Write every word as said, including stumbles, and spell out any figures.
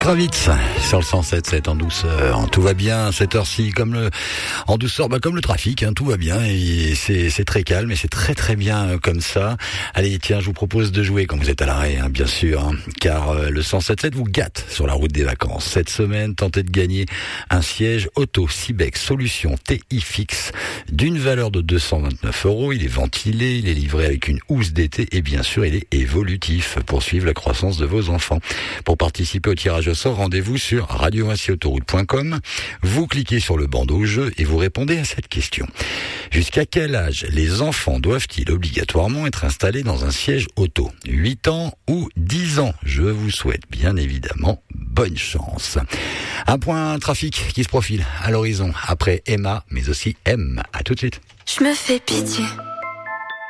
Kravitz sur le cent sept sept en douceur, tout va bien cette heure-ci, comme le en douceur, bah comme le trafic, hein, tout va bien et c'est c'est très calme et c'est très très bien comme ça. Allez, tiens, je vous propose de jouer quand vous êtes à l'arrêt, hein, bien sûr, hein, car euh, le cent sept sept vous gâte sur la route des vacances. Cette semaine, tentez de gagner un siège auto Cybex Solution T I fixe d'une valeur de deux cent vingt-neuf euros. Il est ventilé, il est livré avec une housse d'été et bien sûr, il est évolutif pour suivre la croissance de vos enfants. Pour participer au tirage au sort, rendez-vous sur radio massy autoroute point com. Vous cliquez sur le bandeau jeu et vous répondez à cette question. Jusqu'à quel âge les enfants doivent-ils obligatoirement être installés dans un siège auto ? huit ans ou dix ans ? Je vous souhaite bien évidemment bonne chance. Un point trafic qui se profile à l'horizon après Emma, mais aussi M. À tout de suite. Je me fais pitié.